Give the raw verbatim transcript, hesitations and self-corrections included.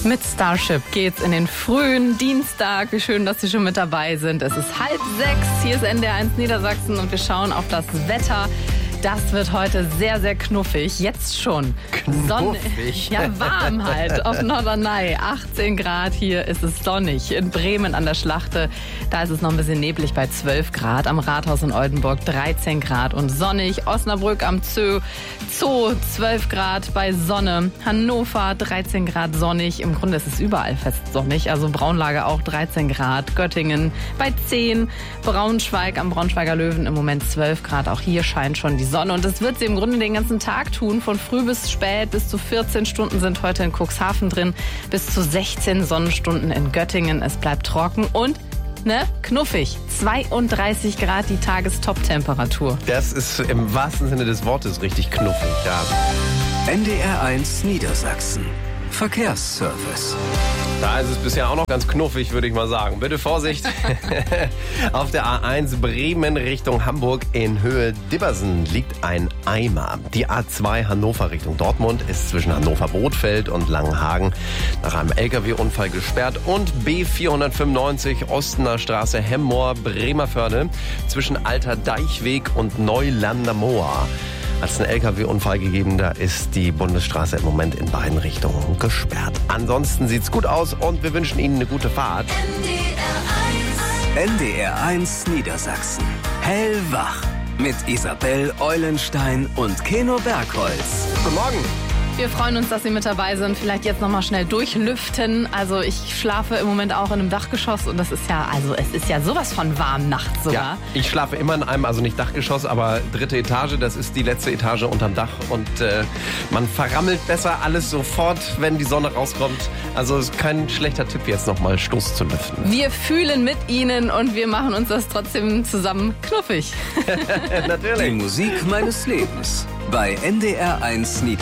Mit Starship geht's in den frühen Dienstag. Wie schön, dass Sie schon mit dabei sind. Es ist halb sechs. Hier ist N D R eins Niedersachsen und wir schauen auf das Wetter. Das wird heute sehr, sehr knuffig. Jetzt schon. Knuffig? Ja, warm halt. Auf Norderney. achtzehn Grad. Hier ist es sonnig. In Bremen an der Schlachte, da ist es noch ein bisschen neblig bei zwölf Grad. Am Rathaus in Oldenburg dreizehn Grad und sonnig. Osnabrück am Zoo, Zoo zwölf Grad bei Sonne. Hannover dreizehn Grad sonnig. Im Grunde ist es überall fest sonnig. Also Braunlage auch dreizehn Grad. Göttingen bei zehn. Braunschweig am Braunschweiger Löwen im Moment zwölf Grad. Auch hier scheint schon die Sonne. Und das wird sie im Grunde den ganzen Tag tun. Von früh bis spät. Bis zu vierzehn Stunden sind heute in Cuxhaven drin. Bis zu sechzehn Sonnenstunden in Göttingen. Es bleibt trocken und ne, knuffig. zweiunddreißig Grad die Tagestop-Temperatur. Das ist im wahrsten Sinne des Wortes richtig knuffig, ja. N D R eins Niedersachsen. Verkehrsservice. Da ist es bisher auch noch ganz knuffig, würde ich mal sagen. Bitte Vorsicht. Auf der A eins Bremen Richtung Hamburg in Höhe Dibbersen liegt ein Eimer. Die A zwei Hannover Richtung Dortmund ist zwischen Hannover-Bothfeld und Langenhagen nach einem L K W-Unfall gesperrt. Und B vierhundertfünfundneunzig Ostener Straße Hemmoor Bremervörde zwischen Alter Deichweg und Neulander Moor. Hat es einen L K W-Unfall gegeben, da ist die Bundesstraße im Moment in beiden Richtungen gesperrt. Ansonsten sieht's gut aus und wir wünschen Ihnen eine gute Fahrt. N D R eins Niedersachsen. Hellwach. Mit Isabel Eulenstein und Keno Bergholz. Guten Morgen. Wir freuen uns, dass Sie mit dabei sind. Vielleicht jetzt noch mal schnell durchlüften. Also ich schlafe im Moment auch in einem Dachgeschoss und das ist ja, also es ist ja sowas von warm nachts sogar. Ja, ich schlafe immer in einem, also nicht Dachgeschoss, aber dritte Etage. Das ist die letzte Etage unterm Dach und äh, man verrammelt besser alles sofort, wenn die Sonne rauskommt. Also ist kein schlechter Tipp, jetzt noch mal Stoß zu lüften. Wir fühlen mit Ihnen und wir machen uns das trotzdem zusammen knuffig. Die Natürlich. Musik meines Lebens bei N D R eins Niedersachsen.